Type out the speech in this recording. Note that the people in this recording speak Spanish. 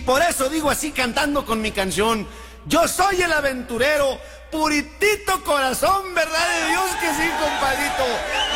Por eso digo así cantando con mi canción: yo soy el aventurero, puritito corazón, ¿verdad de Dios que sí, compadrito?